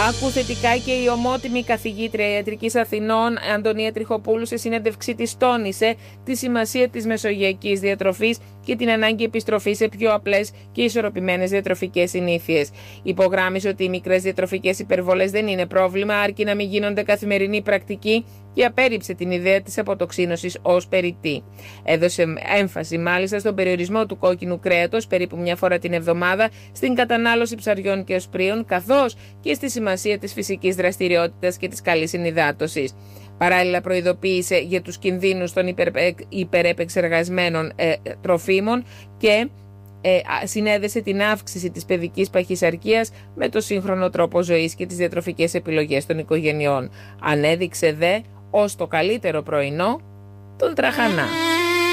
Άκου θετικά και η ομότιμη καθηγήτρια Ιατρικής Αθηνών Αντωνία Τριχοπούλου σε συνέντευξή της τόνισε τη σημασία της μεσογειακής διατροφής και την ανάγκη επιστροφής σε πιο απλές και ισορροπημένες διατροφικές συνήθειες. Υπογράμμισε ότι οι μικρές διατροφικές υπερβολές δεν είναι πρόβλημα, αρκεί να μην γίνονται καθημερινή πρακτική, και απέρριψε την ιδέα της αποτοξίνωσης ως περιττή. Έδωσε έμφαση μάλιστα στον περιορισμό του κόκκινου κρέατος περίπου μια φορά την εβδομάδα, στην κατανάλωση ψαριών και οσπρίων, καθώς και στη σημασία της φυσικής δραστηριότητας και της καλής ενυδάτωσης. Παράλληλα, προειδοποίησε για τους κινδύνους των υπερεπεξεργασμένων τροφίμων και συνέδεσε την αύξηση της παιδικής παχυσαρκίας με το σύγχρονο τρόπο ζωής και τις διατροφικές επιλογές των οικογενειών. Ανέδειξε δε ως το καλύτερο πρωινό τον τραχανά.